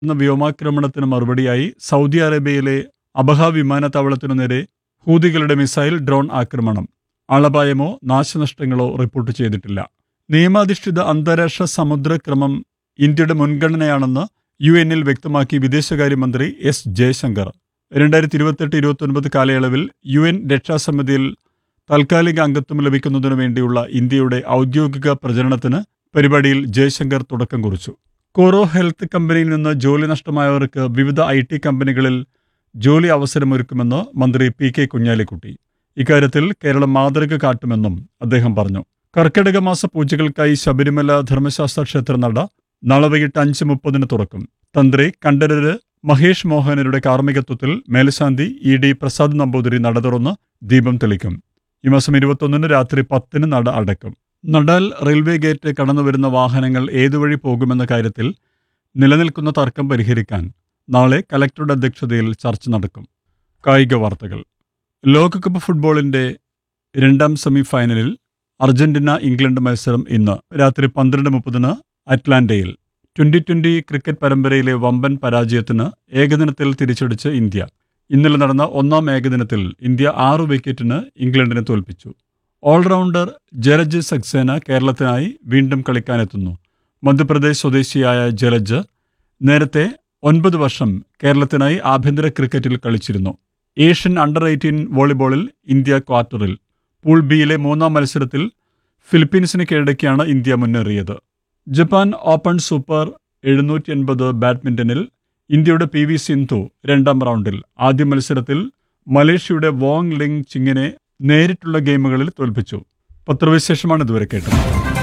എന്ന വ്യോമാക്രമണത്തിന് മറുപടിയായി സൗദി അറേബ്യയിലെ അബഹ വിമാനത്താവളത്തിനു നേരെ ഹൂതികളുടെ മിസൈൽ ഡ്രോൺ ആക്രമണം. ആളപായമോ നാശനഷ്ടങ്ങളോ റിപ്പോർട്ട് ചെയ്തിട്ടില്ല. നിയമാധിഷ്ഠിത അന്താരാഷ്ട്ര സമുദ്രക്രമം ഇന്ത്യയുടെ മുൻഗണനയാണെന്ന് UN വ്യക്തമാക്കി വിദേശകാര്യമന്ത്രി എസ് ജയശങ്കർ. 2028-29 കാലയളവിൽ UN രക്ഷാസമിതിയിൽ താൽക്കാലിക അംഗത്വം ലഭിക്കുന്നതിനു വേണ്ടിയുള്ള ഇന്ത്യയുടെ ഔദ്യോഗിക പ്രചരണത്തിന് പരിപാടിയിൽ ജയശങ്കർ തുടക്കം കുറിച്ചു. കോറോ ഹെൽത്ത് കമ്പനിയിൽ നിന്ന് ജോലി നഷ്ടമായവർക്ക് വിവിധ IT കമ്പനികളിൽ ജോലി അവസരമൊരുക്കുമെന്ന് മന്ത്രി PK കുഞ്ഞാലിക്കുട്ടി. ഇക്കാര്യത്തിൽ കേരളം മാതൃക കാട്ടുമെന്നും അദ്ദേഹം പറഞ്ഞു. കർക്കിടക മാസ പൂജകൾക്കായി ശബരിമല ധർമ്മശാസ്ത്ര ക്ഷേത്ര നട നാളെ വൈകിട്ട് 5:30 തുറക്കും. തന്ത്രി കണ്ഠരര് മഹേഷ് മോഹനരുടെ കാർമ്മികത്വത്തിൽ മേൽശാന്തി ED പ്രസാദ് നമ്പൂതിരി നട തുറന്ന് ദീപം തെളിക്കും. ഈ മാസം 21 രാത്രി 10 നട അടയ്ക്കും. നടാൽ റെയിൽവേ ഗേറ്റ് കടന്നുവരുന്ന വാഹനങ്ങൾ ഏതുവഴി പോകുമെന്ന കാര്യത്തിൽ നിലനിൽക്കുന്ന തർക്കം പരിഹരിക്കാൻ നാളെ കലക്ടറുടെ അധ്യക്ഷതയിൽ ചർച്ച നടക്കും. കായിക വാർത്തകൾ. ലോകകപ്പ് ഫുട്ബോളിന്റെ 2ാം സെമി ഫൈനലിൽ അർജന്റീന ഇംഗ്ലണ്ട് മത്സരം ഇന്ന് രാത്രി 12:30 അറ്റ്ലാന്റയിൽ. 2020 ക്രിക്കറ്റ് പരമ്പരയിലെ വമ്പൻ പരാജയത്തിന് ഏകദിനത്തിൽ തിരിച്ചടിച്ച് ഇന്ത്യ. ഇന്നലെ നടന്ന 1ാം ഏകദിനത്തിൽ ഇന്ത്യ 6 വിക്കറ്റിന് ഇംഗ്ലണ്ടിനെ തോൽപ്പിച്ചു. ഓൾറൗണ്ടർ ജലജ് സക്സേന കേരളത്തിനായി വീണ്ടും കളിക്കാനെത്തുന്നു. മധ്യപ്രദേശ് സ്വദേശിയായ ജലജ് നേരത്തെ 9 വർഷം കേരളത്തിനായി ആഭ്യന്തര ക്രിക്കറ്റിൽ കളിച്ചിരുന്നു. ഏഷ്യൻ അണ്ടർ-18 വോളിബോളിൽ ഇന്ത്യ ക്വാർട്ടറിൽ. പൂൾ ബിയിലെ 3ാം മത്സരത്തിൽ ഫിലിപ്പീൻസിന് കീഴടക്കിയാണ് ഇന്ത്യ മുന്നേറിയത്. ജപ്പാൻ ഓപ്പൺ സൂപ്പർ 780 ബാഡ്മിന്റണിൽ ഇന്ത്യയുടെ PV സിന്ധു 2ാം റൗണ്ടിൽ. ആദ്യ മത്സരത്തിൽ മലേഷ്യയുടെ വോങ് ലിങ് ചിങ്ങിനെ നേരിട്ടുള്ള ഗെയിമുകളിൽ തോൽപ്പിച്ചു. പത്രവിശേഷമാണ് ഇതുവരെ കേട്ടത്.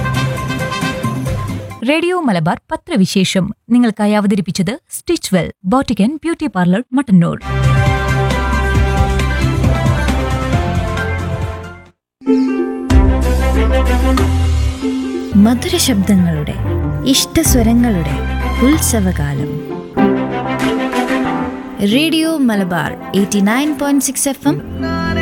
റേഡിയോ മലബാർ പത്രവിശേഷം നിങ്ങൾക്കായി അവതരിപ്പിച്ചത് stitch well boutique and beauty parlour Mattannur. മധുര ശബ്ദങ്ങളുടെ ഇഷ്ടസ്വരങ്ങളുടെ ഉത്സവകാലം. Radio Malabar 89.6 FM